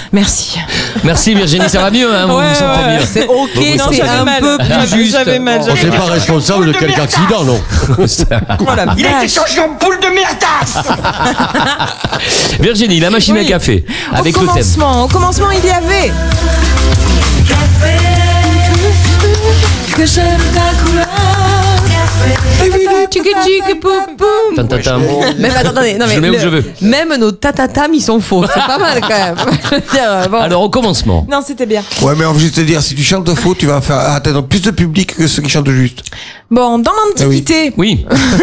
Merci. Merci Virginie, ça va mieux, hein, vous vous sentez mieux. C'est ok, Oui, non, c'est j'avais un mal. peu plus juste. J'avais mal. On n'est pas responsable de quelque accident, non? Oh la Il a été vache. changé en boule de merdasse. Virginie, la machine à Oui. café, avec le thème. Au commencement, il y avait. Que j'aime ta couleur. Tantatam. Même attendez, non mais Je mets où je veux. même nos tatatam ils sont faux, c'est pas mal quand même. Je veux dire, bon. Alors au commencement. Non, c'était bien. Ouais, mais on va juste te dire, si tu chantes faux, tu vas faire atteindre plus de public que ceux qui chantent juste. Bon, dans l'Antiquité, Oui.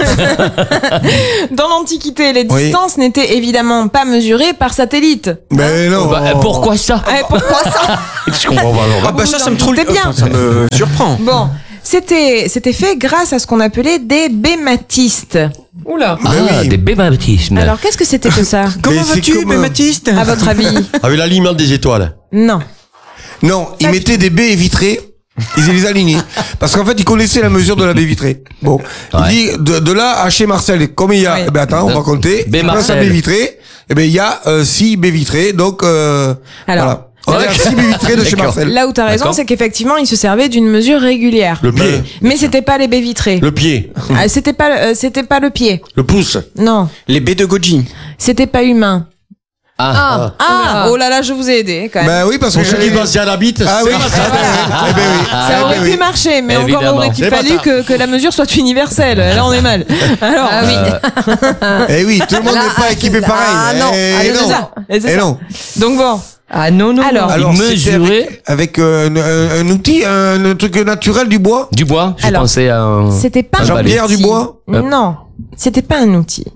dans l'Antiquité, les distances n'étaient évidemment pas mesurées par satellite. Mais non. Pourquoi ça? Pourquoi ça? Je comprends pas. Ah bah ça me trouve doutez bien. ça me surprend. Bon, c'était fait grâce à ce qu'on appelait des bématistes. Oula. Ah, oui. des bébaptismes. Alors, qu'est-ce que c'était que ça? Comment Mais c'est vas-tu, comme, Baptiste? À votre avis? Avec l'alignement des étoiles. Non. Non, ils mettaient des baies vitrées. Ils les alignaient. Parce qu'en fait, ils connaissaient la mesure de la baie vitrée. Bon. Il dit, de là à chez Marcel, comme il y a, Oui. eh ben attends, on va compter. Baie Place à Marcel. baie vitrée, eh ben, il y a, 6 baies vitrées, donc, voilà. On est à 6 baies vitrées de chez D'accord. Marcel. Là où t'as raison, D'accord. c'est qu'effectivement, ils se servaient d'une mesure régulière. Le pied. Mais c'était pas les baies vitrées. Le pied. Ah, c'était pas le pied. Le pouce. Non. Les baies de Goji. C'était pas humain. Ah. Oh là là, je vous ai aidé quand même. Ben oui, parce que ceux qui pensaient à la bite. Ah oui. Eh ben oui. Ça aurait pu marcher, mais Évidemment. encore aurait-il C'est pas fallu ça. que la mesure soit universelle. Là, on est mal. Alors, Eh oui, tout le monde n'est pas équipé pareil. Ah non, Eh c'est non. ça. Et c'est Eh ça. non. Donc bon. Ah non. Alors, c'était mesurer avec un outil, un truc naturel du bois. du bois. J'ai Alors, pensé à un. c'était pas un Jean-Pierre outil. Dubois. Non, c'était pas un outil.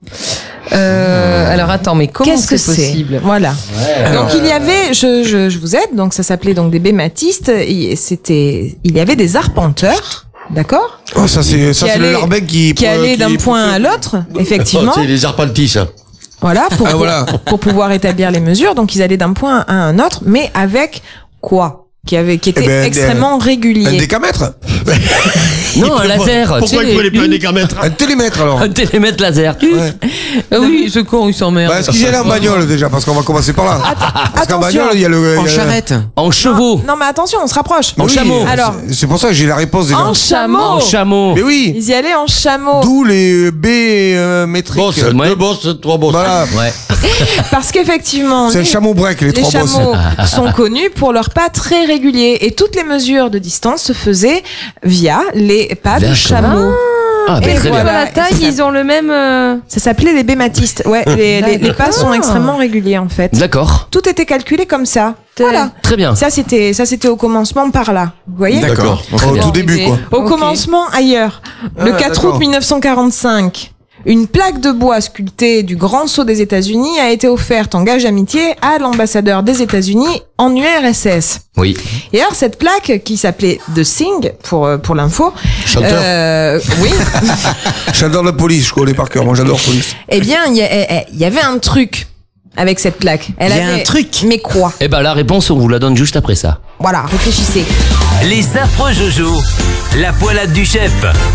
Alors attends, mais comment Qu'est-ce que c'est c'est? possible? Voilà. Donc il y avait, je vous aide, donc ça s'appelait donc des bématistes. Il y avait des arpenteurs, d'accord, Oh, ça c'est Qui le allait- larbin qui allaient d'un point à l'autre, effectivement. C'est les arpentis. Voilà, pour, Ah, voilà. pour pouvoir établir les mesures. Donc ils allaient d'un point à un autre, mais avec quoi? Qui était Eh ben, extrêmement Un régulier. décamètre. Non, un laser. tu sais, un décamètre? Un télémètre alors. un télémètre laser. Ouais. Ah oui, ce con, il s'emmerde. Bah, est-ce qu'ils y allaient en bagnole déjà? Parce qu'on va commencer par là. Parce qu'en attention. bagnole, il y a le. En il y a- charrette. En chevaux. Non mais attention, on se rapproche. Oui, chameau. Alors, c'est pour ça que j'ai la réponse déjà. en chameau. En chameau. Mais oui. Ils y allaient en chameau. D'où les baies métriques. Ouais. 2 bosses, 3 bosses. Voilà. Ouais. Parce qu'effectivement, C'est un les- chameau break, les les 3 bosses. chameaux sont connus pour leurs pas très réguliers et toutes les mesures de distance se faisaient via les pas de D'accord. chameau. Ah, Et ben, très voilà. bien. La taille, ils ont le même. Ça s'appelait les bématistes. Ouais, les pas sont extrêmement réguliers en fait. D'accord. Tout était calculé comme ça. Voilà. Très bien. Ça c'était au commencement par là. Vous voyez? D'accord. Très Au bien. tout début, quoi. Au Ok. commencement ailleurs. Le Ah, 4 d'accord. août 1945. Une plaque de bois sculptée du Grand Sceau des États-Unis a été offerte en gage d'amitié à l'ambassadeur des États-Unis en URSS. Oui. Et alors cette plaque qui s'appelait The Thing pour l'info. Chanteur. Oui. J'adore la police, je connais par cœur. Moi, j'adore police. Eh bien, il y avait un truc avec cette plaque. Il y a un truc. Mais quoi? Eh ben, la réponse, on vous la donne juste après ça. Voilà, réfléchissez. Les affreux Jojo, la poilade du chef.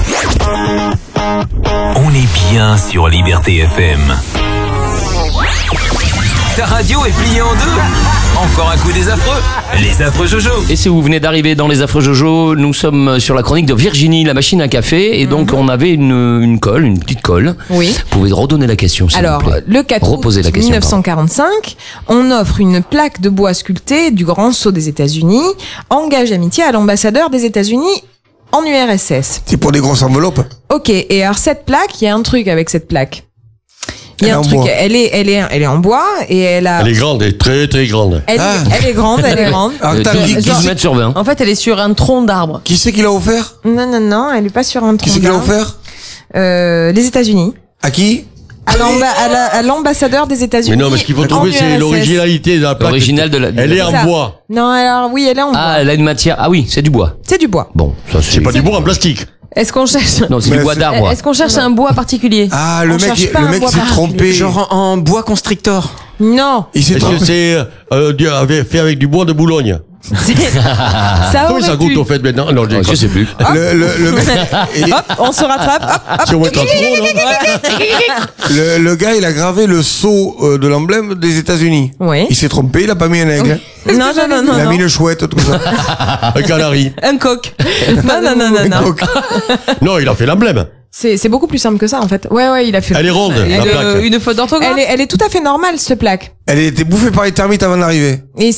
On est bien sur Liberté FM. Ta radio est pliée en deux. Encore un coup des affreux. Les affreux Jojo. Et si vous venez d'arriver dans les affreux Jojo, nous sommes sur la chronique de Virginie, la machine à café, et donc on avait une colle, une petite colle. Oui. Vous pouvez redonner la question, s'il Alors, vous plaît. le 4 août Reposez la question, 1945, on offre une plaque de bois sculptée du Grand Sceau des États-Unis, en gage d'amitié à l'ambassadeur des États-Unis en URSS. C'est pour des grosses enveloppes. Ok, et alors cette plaque, il y a un truc avec cette plaque. Il y Elle a est un en truc, bois. elle est en bois et elle a. est grande, elle est très très grande. Elle est grande, elle est grande. Alors, t'as dit, 12 mètres sur 20. En fait, elle est sur un tronc d'arbre. qui c'est qui l'a offert? Non, elle est pas sur un tronc Qui c'est qui l'a d'arbre. offert? Les États-Unis. À qui? À l'ambassadeur des États-Unis. Mais non, mais ce qu'il faut en trouver, c'est URSS. l'originalité de la plaque. L'original de la. Elle est en Ça. bois. Non, alors oui, elle est en bois. Ah, elle a une matière. Ah oui, c'est du bois. C'est du bois. Bon, ça c'est. C'est pas du bois en plastique. Est-ce qu'on cherche Non, c'est Mais du bois c'est- d'arbre. Est-ce qu'on cherche un bois particulier? Ah, le On cherche mec, pas un le mec bois s'est particulier. trompé. Genre en bois constrictor. Non. Il s'est Est-ce que trompé. c'est fait avec du bois de Boulogne? Ça Comment aurait ça goûte pu. au fait maintenant? Non, Je sais plus. Le mec, Hop, on se rattrape. Hop, hop. Si on met un trop, là. le gars, il a gravé le sceau de l'emblème des États-Unis. Oui. Il s'est trompé, il a pas mis un aigle. Non, non, non, non. Il a non. mis une chouette, tout ça. Un canari. Un coq. Non, non, non, non, non. Donc, Non, il a fait l'emblème. C'est beaucoup plus simple que ça, en fait. Ouais, il a fait. Elle est ronde, la plaque. Une faute d'orthographe. Elle est tout à fait normale, cette plaque. elle a été bouffée par les termites avant d'arriver. Et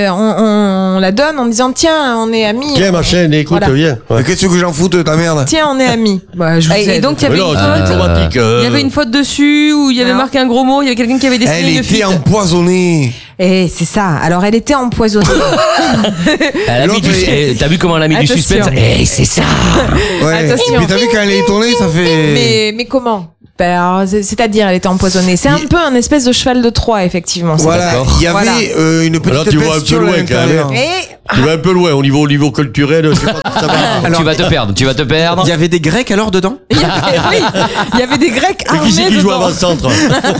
on la donne en disant, tiens, on est amis. Tiens, ma chaîne, écoute, Voilà. viens. Ouais. Mais qu'est-ce que j'en fous de ta merde? Tiens, on est amis. Bah, je vous Et aide. donc, il y Mais avait non, une c'est faute. diplomatique. Il y avait une faute dessus, où il y avait Non. marqué un gros mot, il y avait quelqu'un qui avait dessiné Elle une était fuite. empoisonnée. Eh, c'est ça. Alors, elle était empoisonnée. Elle a mis du... T'as vu comment elle a mis du Attention. suspense? C'est ça. Ouais. Attention. Mais t'as vu quand elle est tournée, ça fait... mais comment? Ben, alors, c'est-à-dire, elle était empoisonnée. C'est un peu un espèce de cheval de Troie, effectivement. Voilà. Il y avait Voilà. une petite Alors, tu vois un peu bestiole à loin, quand même. l'intérieur. Et Tu vas un peu loin au niveau culturel. Je sais pas si ça va. Alors, Tu vas te perdre. il y avait des Grecs alors dedans? il y avait, oui, il y avait des Grecs Et qui c'est armés qui joue dedans. avant-centre?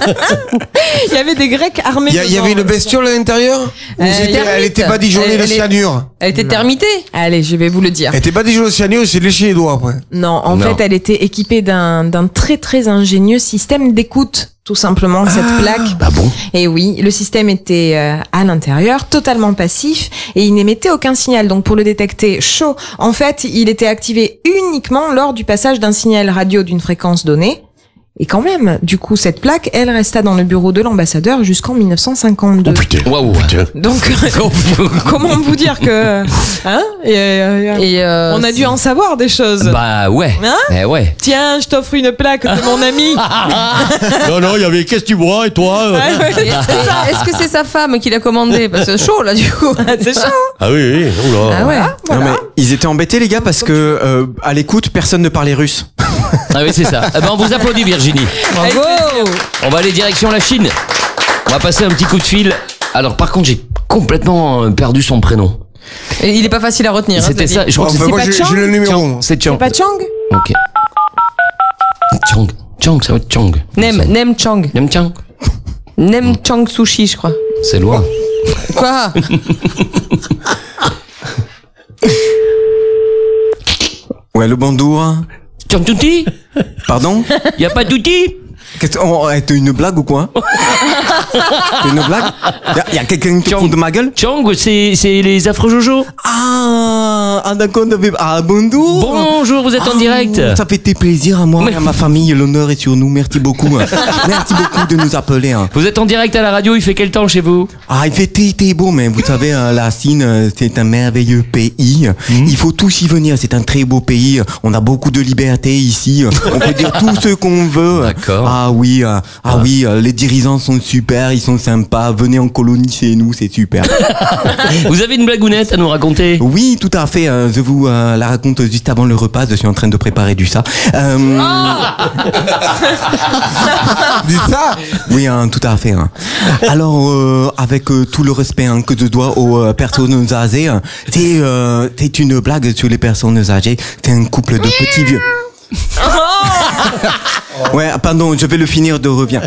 Il y avait des Grecs armés Il y avait une bestiole à l'intérieur? Ou c'était- termite. elle était badigeonnée de Elle est- cyanure. Elle était termitée. Allez, je vais vous le dire. Elle était badigeonnée de cyanure, il s'est léché les doigts après. Non, en Non. fait, elle était équipée d'un très très ingénieux système d'écoute, tout simplement, cette plaque. Ah bon? Et oui, le système était à l'intérieur, totalement passif, et il n'émettait aucun signal. Donc pour le détecter chaud, en fait, il était activé uniquement lors du passage d'un signal radio d'une fréquence donnée. Et quand même, du coup, cette plaque, elle resta dans le bureau de l'ambassadeur jusqu'en 1952. Oh putain. Waouh. Donc, comment vous dire que... Hein Et on a dû en savoir des choses. Bah ouais. Hein Eh ouais. Tiens, je t'offre une plaque de mon ami. Non, il y avait qu'est-ce que tu bois et toi? est-ce que c'est sa femme qui l'a commandé? Parce que chaud, là, du coup. C'est chaud. Ah oui, oula. Ah ouais. Non mais ils étaient embêtés les gars parce que à l'écoute personne ne parlait russe. Ah oui, c'est ça. Eh ben, on vous applaudit, Virginie. Bravo. On va aller direction la Chine. On va passer un petit coup de fil. Alors, par contre, j'ai complètement perdu son prénom. Et il est pas facile à retenir. hein, C'était cela ça. dit. Je crois que Enfin, c'est moi, pas j'ai Chang le numéro. C'est Chang. C'est pas Chang? Ok. Chang, ça va être Chang. Nem Chang. Nem Chang. Nem Chang Sushi, je crois. C'est loin. Quoi? Ouais le bonjour. Chang Tuti? Pardon? Y a pas d'outil? T'as une blague ou quoi? T'as une blague? Y a quelqu'un qui fout de ma gueule? Chang, c'est les affreux Jojo. Ah d'accord, bonjour. Bonjour, vous êtes en direct. Ça fait plaisir à moi et à ma famille, l'honneur est sur nous, merci beaucoup. Merci beaucoup de nous appeler. Hein. Vous êtes en direct à la radio, il fait quel temps chez vous? Ah, il fait très beau, mais vous savez, la Chine, c'est un merveilleux pays. Il faut tous y venir, c'est un très beau pays. On a beaucoup de liberté ici. On peut dire tout ce qu'on veut. D'accord. Ah oui, les dirigeants sont super, ils sont sympas. Venez en colonie chez nous, c'est super. Vous avez une blagounette à nous raconter? Oui, tout à fait. Je vous la raconte juste avant le repas. Je suis en train de préparer du ça. Dis ça? Oui, tout à fait. Alors, avec tout le respect que je dois aux personnes âgées, c'est une blague sur les personnes âgées. C'est un couple de petits vieux. Ouais, pardon, je vais le finir de reviens.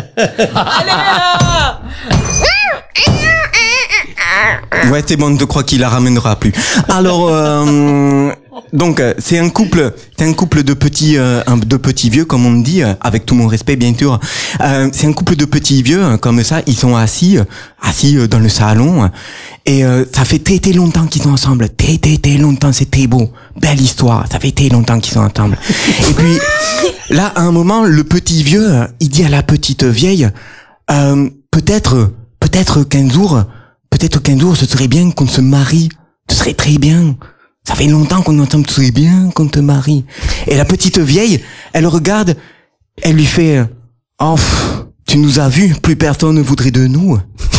Ouais, c'est bon, je crois qu'il la ramènera plus. Alors, donc, c'est un couple de petits vieux, comme on dit, avec tout mon respect, bien sûr. C'est un couple de petits vieux, comme ça, ils sont assis dans le salon, et ça fait très longtemps qu'ils sont ensemble, très longtemps, c'est très beau, belle histoire, ça fait très longtemps qu'ils sont ensemble. Et puis, là, à un moment, le petit vieux, il dit à la petite vieille, peut-être qu'un jour, ce serait bien qu'on se marie. Ce serait très bien. Ça fait longtemps qu'on est ensemble, ce serait bien qu'on te marie. Et la petite vieille, elle regarde, elle lui fait, oh, tu nous as vus, plus personne ne voudrait de nous.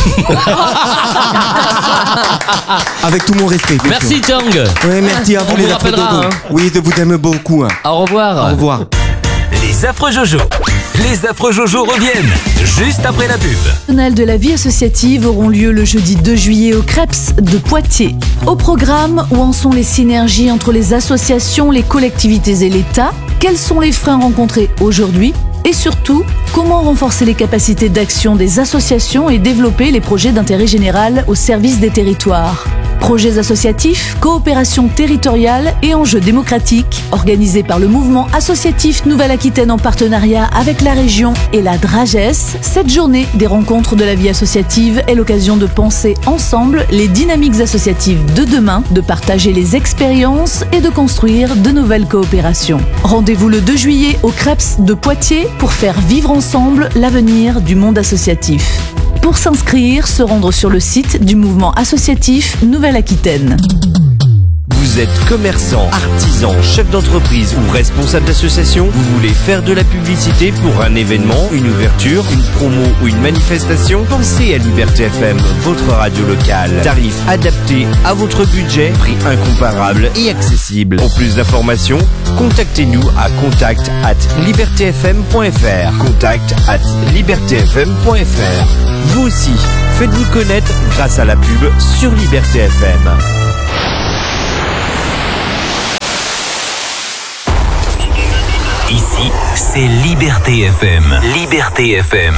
Avec tout mon respect. bien Merci sûr. Chang. Ouais, merci à vous On les vous affreux rappellera, dodo. hein. Oui, je vous aime beaucoup. Au revoir. Au revoir. Les affreux Jojo. Les affreux Jojo reviennent juste après la pub. Nationales de la vie associative auront lieu le jeudi 2 juillet au Creps de Poitiers. Au programme, où en sont les synergies entre les associations, les collectivités et l'État? Quels sont les freins rencontrés aujourd'hui? Et surtout, comment renforcer les capacités d'action des associations et développer les projets d'intérêt général au service des territoires? Projets associatifs, coopération territoriale et enjeux démocratiques, organisés par le mouvement associatif Nouvelle-Aquitaine en partenariat avec la région et la DRAGES. Cette journée des rencontres de la vie associative est l'occasion de penser ensemble les dynamiques associatives de demain, de partager les expériences et de construire de nouvelles coopérations. Rendez-vous le 2 juillet au Creps de Poitiers pour faire vivre ensemble l'avenir du monde associatif. Pour s'inscrire, se rendre sur le site du mouvement associatif Nouvelle-Aquitaine. Vous êtes commerçant, artisan, chef d'entreprise ou responsable d'association? Vous voulez faire de la publicité pour un événement, une ouverture, une promo ou une manifestation? Pensez à Liberté FM, votre radio locale. Tarif adapté à votre budget, prix incomparable et accessible. Pour plus d'informations, contactez-nous à contact@libertfm.fr. contact@libertfm.fr. Vous aussi, faites-vous connaître grâce à la pub sur Liberté FM. Ici, c'est Liberté FM. Liberté FM.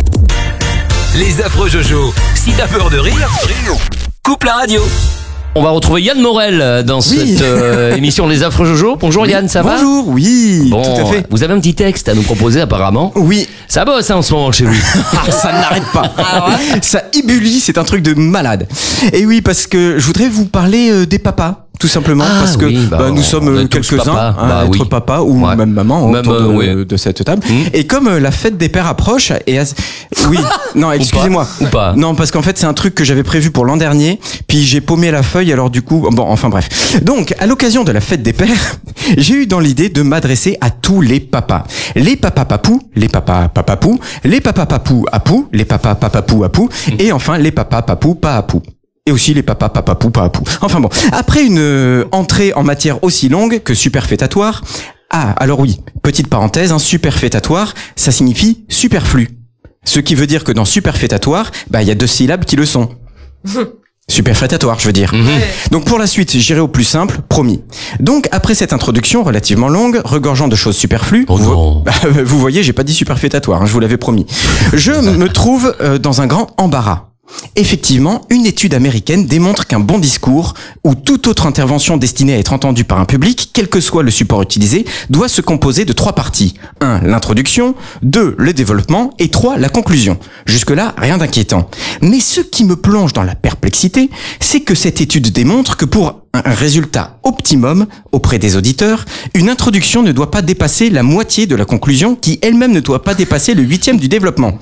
Les affreux Jojo. Si t'as peur de rire, coupe la radio. On va retrouver Yann Morel dans cette émission Les Affreux Jojo. Bonjour Yann, ça va? Bonjour, oui, bon, tout à fait. Vous avez un petit texte à nous proposer apparemment. Oui. Ça bosse en ce moment chez vous. Ça n'arrête pas. Ça ébullit, c'est un truc de malade. Et oui, parce que je voudrais vous parler des papas. Tout simplement parce que nous sommes quelques-uns à être papa ou même maman autour de cette table. Et comme la fête des pères approche, oui, non, excusez-moi, ou pas. Non, parce qu'en fait c'est un truc que j'avais prévu pour l'an dernier, puis j'ai paumé la feuille, alors du coup, bon, enfin bref. Donc, à l'occasion de la fête des pères, j'ai eu dans l'idée de m'adresser à tous les papas, les papas papous, les papas papapous, les papas papous apous, les papas papapous apous, et enfin les papas papous pas apous. Et aussi les papas papapou papou. Enfin bon, après une entrée en matière aussi longue que superfétatoire, alors oui, petite parenthèse, superfétatoire, ça signifie superflu. Ce qui veut dire que dans superfétatoire, il y a 2 syllabes qui le sont. Superfétatoire, je veux dire. Donc pour la suite, j'irai au plus simple, promis. Donc après cette introduction relativement longue, regorgeant de choses superflues, vous voyez, j'ai pas dit superfétatoire, je vous l'avais promis. Je me trouve dans un grand embarras. Effectivement, une étude américaine démontre qu'un bon discours ou toute autre intervention destinée à être entendue par un public, quel que soit le support utilisé, doit se composer de 3 parties. 1. L'introduction, 2. Le développement et 3. La conclusion. Jusque-là, rien d'inquiétant. Mais ce qui me plonge dans la perplexité, c'est que cette étude démontre que pour un résultat optimum auprès des auditeurs, une introduction ne doit pas dépasser la moitié de la conclusion qui elle-même ne doit pas dépasser le 8e du développement.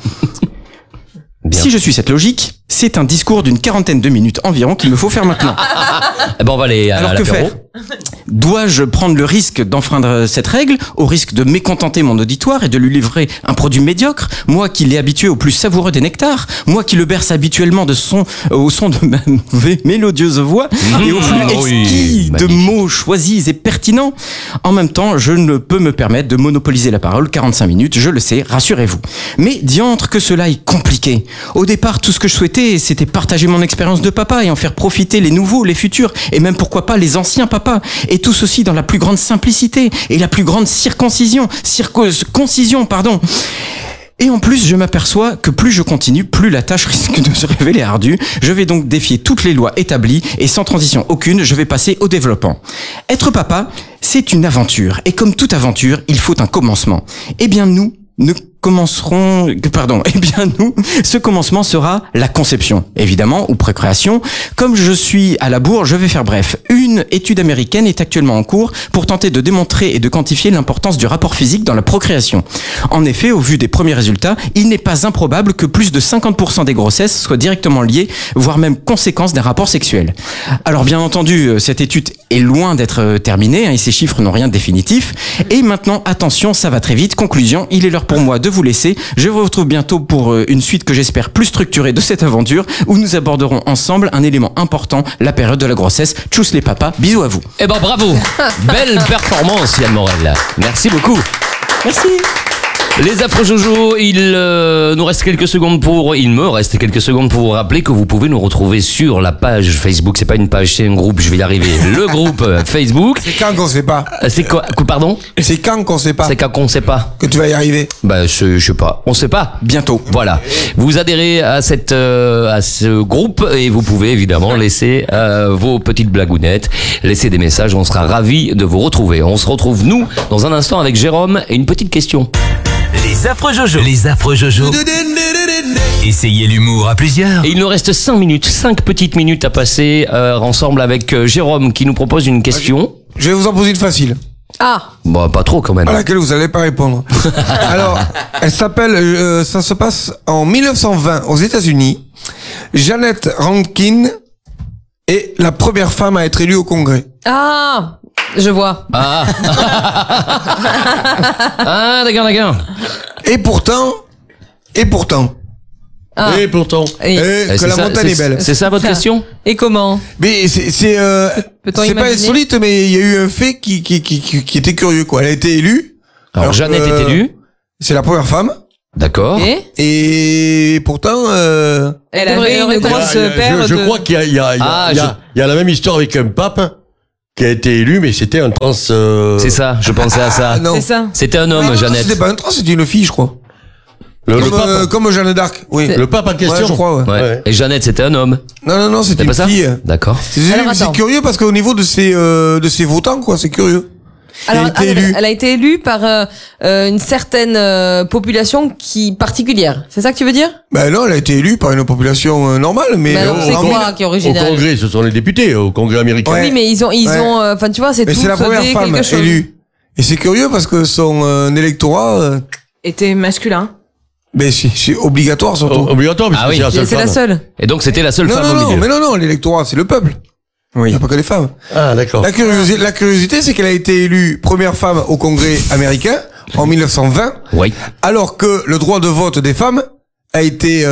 Bien. Si je suis cette logique, c'est un discours d'une 40aine de minutes environ qu'il me faut faire maintenant. On va aller à Alors que faire ? Dois-je prendre le risque d'enfreindre cette règle, au risque de mécontenter mon auditoire et de lui livrer un produit médiocre, moi qui l'ai habitué au plus savoureux des nectars, moi qui le berce habituellement au son de ma mélodieuse voix et au flux exquis de mots choisis et pertinents. En même temps, je ne peux me permettre de monopoliser la parole 45 minutes, je le sais, rassurez-vous. Mais diantre que cela est compliqué. Au départ, tout ce que je souhaitais, c'était partager mon expérience de papa et en faire profiter les nouveaux, les futurs et même pourquoi pas les anciens papas. Et tout ceci dans la plus grande simplicité et la plus grande concision. Et en plus, je m'aperçois que plus je continue, plus la tâche risque de se révéler ardue. Je vais donc défier toutes les lois établies et sans transition aucune, je vais passer au développement. Être papa, c'est une aventure. Et comme toute aventure, il faut un commencement. Eh bien, ce commencement sera la conception, évidemment, ou procréation. Comme je suis à la bourre, je vais faire bref. Une étude américaine est actuellement en cours pour tenter de démontrer et de quantifier l'importance du rapport physique dans la procréation. En effet, au vu des premiers résultats, il n'est pas improbable que plus de 50% des grossesses soient directement liées, voire même conséquences d'un rapport sexuel. Alors bien entendu, cette étude est loin d'être terminée, et ces chiffres n'ont rien de définitif. Et maintenant, attention, ça va très vite. Conclusion, il est l'heure pour moi de vous laisser. Je vous retrouve bientôt pour une suite que j'espère plus structurée de cette aventure où nous aborderons ensemble un élément important, la période de la grossesse. Tchuss les papas, bisous à vous. Eh ben bravo. Belle performance Yann Morel. Merci beaucoup. Merci. Les affreux Jojo, il me reste quelques secondes pour vous rappeler que vous pouvez nous retrouver sur la page Facebook. C'est pas une page, c'est un groupe, je vais y arriver. Le groupe Facebook. C'est quand qu'on sait pas. C'est quoi, pardon? C'est quand qu'on sait pas. C'est quand qu'on sait pas. Que tu vas y arriver. Bah, je sais pas. On sait pas. Bientôt. Voilà. Vous adhérez à ce groupe et vous pouvez évidemment laisser vos petites blagounettes, laisser des messages. On sera ravis de vous retrouver. On se retrouve, nous, dans un instant avec Jérôme et une petite question. Les affreux Jojo. Les affreux Jojo. Essayez l'humour à plusieurs. Et il nous reste 5 petites minutes à passer ensemble avec Jérôme qui nous propose une question. Je vais vous en poser une facile. Ah. Bon, pas trop quand même. À laquelle vous n'allez pas répondre. Alors, elle s'appelle, ça se passe en 1920 aux États-Unis. Janet Rankin est la première femme à être élue au Congrès. Ah. Je vois. Ah. Ah, d'accord. Et pourtant. Ah. Et pourtant. Et que la montagne est belle. C'est ça votre question? Et comment? Mais c'est pas imaginer insolite, mais il y a eu un fait qui était curieux, quoi. Elle a été élue. Alors Jeannette est élue. C'est la première femme. D'accord. Et pourtant, elle avait une grosse paire Je crois qu'il y a la même histoire avec un pape qui a été élu, mais c'était un trans. C'est ça, je pensais à ça. non. C'est ça. C'était un homme, Non, Jeannette. c'était pas un trans, c'était une fille, je crois. Le pape. Comme Jeanne d'Arc. Oui. Le pape en question. Ouais, je crois, ouais. Ouais. Et Jeannette, c'était un homme. Non, c'était pas une ça? fille. D'accord. C'est curieux parce qu'au niveau de ses votants, quoi, c'est curieux. Alors, elle a été élue par une certaine population particulière. C'est ça que tu veux dire? Ben non, elle a été élue par une population normale, mais alors, c'est quoi qui est Au original? Congrès, ce sont les députés, au Congrès américain. Oui, mais ils ont, enfin, tu vois, c'est mais tout. c'est la première femme élue. Et c'est curieux parce que son électorat était masculin. Ben c'est obligatoire surtout. Obligatoire, parce que c'est la seule. Et donc c'était la seule femme au milieu. Mais non, l'électorat c'est le peuple. Oui. Il n'y a pas que les femmes. Ah, d'accord. La curiosité, c'est qu'elle a été élue première femme au Congrès américain en 1920. Oui. Alors que le droit de vote des femmes a été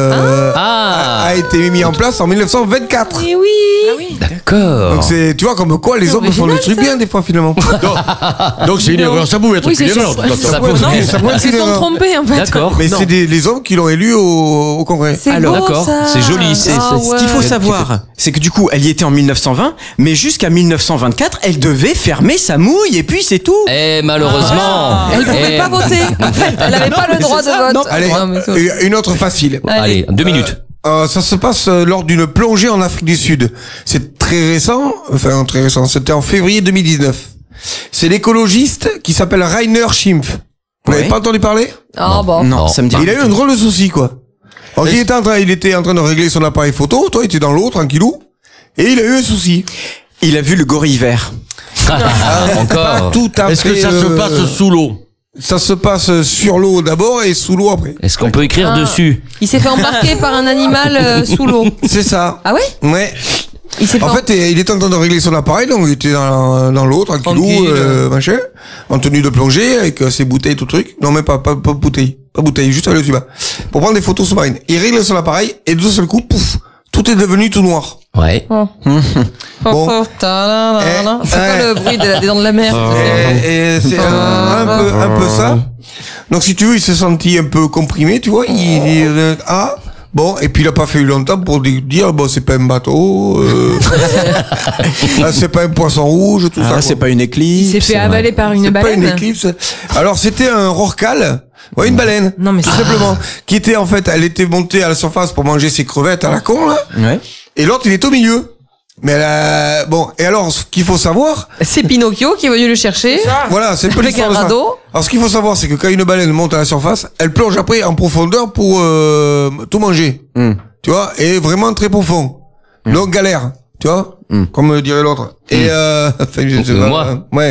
mis en place en 1924. Et oui. D'accord. Donc c'est, tu vois, comme quoi les hommes font le truc bien des fois finalement. Donc c'est une erreur, ça pouvait être une erreur. Ils se sont trompés en fait. D'accord. Mais c'est les hommes qui l'ont élu au Congrès. Alors, d'accord, c'est joli. Ce qu'il faut savoir, c'est que du coup, elle y était en 1920, mais jusqu'à 1924, elle devait fermer sa mouille et puis c'est tout. Et malheureusement, Elle pouvait pas voter. En fait, elle avait pas le droit de vote. Allez, une autre facile. Allez, 2 minutes. Ça se passe lors d'une plongée en Afrique du Sud. C'est très récent, c'était en février 2019. C'est l'écologiste qui s'appelle Rainer Schimpf. Vous n'avez pas entendu parler? Ah bon. Non, ça me dit Il a eu un drôle de souci, quoi. Alors, il était en train de régler son appareil photo, toi, il était dans l'eau, tranquillou, et il a eu un souci. Il a vu le gorille vert. Encore. Tout à Est-ce fait, que ça se passe sous l'eau? Ça se passe sur l'eau d'abord et sous l'eau après. Est-ce qu'on peut écrire dessus? Il s'est fait embarquer par un animal sous l'eau. C'est ça. Ah ouais? Ouais. Il s'est En fait, il était en train de régler son appareil, donc il était dans l'eau, tranquillou, machin, en tenue de plongée, avec ses bouteilles, tout truc. Non, mais pas bouteille. Pas bouteille, juste avec le tuba. Pour prendre des photos sous-marines. Il règle son appareil, et d'un seul coup, pouf, tout est devenu tout noir. Ouais. Bon. C'est quoi le bruit des dents de la mer? Et c'est un peu ça. Donc, si tu veux, il s'est senti un peu comprimé, tu vois, bon, et puis il a pas fallu longtemps pour dire, bon, c'est pas un bateau, c'est pas un poisson rouge, tout ça. C'est pas une éclipse. Il s'est fait avaler par une baleine. C'est pas une éclipse. Alors, c'était un rorqual. Ouais, une baleine. Non, mais tout simplement. Qui était, en fait, elle était montée à la surface pour manger ses crevettes à la con, là. Ouais. Et l'autre, il est au milieu. Mais bon, et alors, ce qu'il faut savoir. C'est Pinocchio qui est venu le chercher. Voilà, c'est un peu l'histoire de ça. Alors, ce qu'il faut savoir, c'est que quand une baleine monte à la surface, elle plonge après en profondeur pour tout manger. Tu vois, et vraiment très profond. Donc, galère. Tu vois, comme dirait l'autre. Et enfin, je sais pas. Moi. Ouais.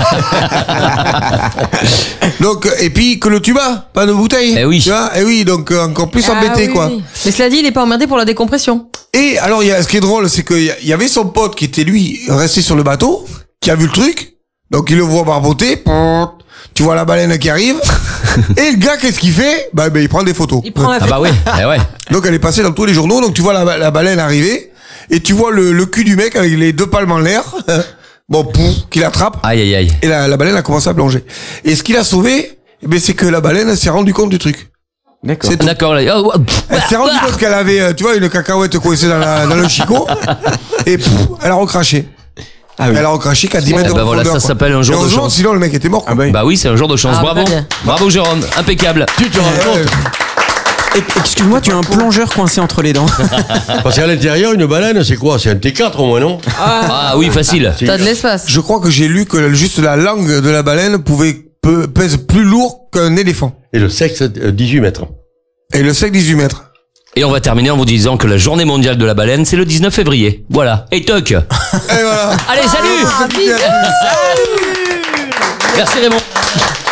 Donc, et puis que le tuba, pas de bouteille. Eh oui. Tu vois, eh oui, donc encore plus embêté, quoi. Oui. Mais cela dit, il est pas emmerdé pour la décompression. Et alors, ce qui est drôle, c'est qu'il y avait son pote qui était lui resté sur le bateau, qui a vu le truc. Donc il le voit barboter. Tu vois la baleine qui arrive. Et le gars, qu'est-ce qu'il fait? Bah, il prend des photos. Il prend la Ah bah oui. Eh ouais. Donc elle est passée dans tous les journaux. Donc tu vois la baleine arriver. Et tu vois le cul du mec avec les 2 palmes en l'air. Bon, pouf, qu'il attrape. Aïe aïe aïe. Et la baleine a commencé à plonger. Et ce qu'il a sauvé, ben c'est que la baleine s'est rendu compte du truc. D'accord. C'est tout. D'accord, là. Oh, Elle s'est rendue compte qu'elle avait, tu vois, une cacahuète coincée dans le chicot, et pff, elle a recraché. Ah oui. Elle a recraché qu'à 10 mètres de ben voilà, profondeur, ça quoi. s'appelle un jour Et de heureusement, chance. sinon le mec était mort. Quoi. Bah oui, c'est un jour de chance. Ah, Bravo. très bien. Bravo, Jérôme. Impeccable. Tu te rends compte? Excuse-moi, tu as un plongeur coincé entre les dents. Parce qu'à l'intérieur, une baleine, c'est quoi? C'est un T4 au moins, non? Ah oui, facile. T'as de l'espace. Je crois que j'ai lu que juste la langue de la baleine pèse plus lourd qu'un éléphant. Et le sexe, 18 mètres. Et le sec 18 mètres. Et on va terminer en vous disant que la journée mondiale de la baleine, c'est le 19 février. Voilà. Et toc. Et voilà. Allez, salut. Salut. Merci Raymond.